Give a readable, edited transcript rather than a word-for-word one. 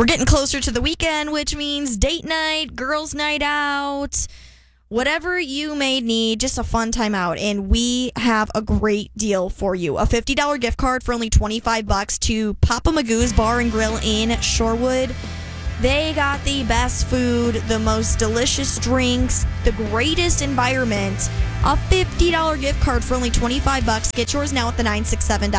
We're getting closer to the weekend, which means date night, girls' night out, whatever you may need, just a fun time out. And we have a great deal for you. A $50 gift card for only $25 to Papa Magoo's Bar and Grill in Shorewood. They got the best food, the most delicious drinks, the greatest environment. A $50 gift card for only $25. Get yours now at the 967.